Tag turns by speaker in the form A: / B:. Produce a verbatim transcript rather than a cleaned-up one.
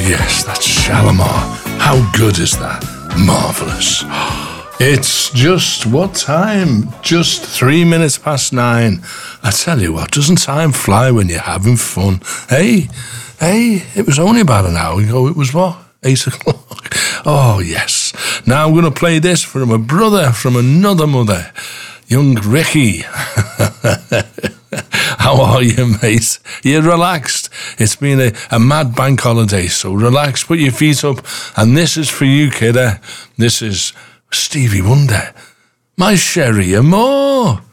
A: yes, that's Shalimar. How good is that? Marvellous. It's just what time? Just three minutes past nine. I tell you what, doesn't time fly when you're having fun? Hey, hey, it was only about an hour ago. It was what? Eight o'clock. Oh, yes. Now I'm going to play this from a brother from another mother, young Ricky. How are you, mate? You're relaxed. It's been a, a mad bank holiday, so relax, put your feet up, and this is for you, kidder. This is Stevie Wonder. My Sherry Amore.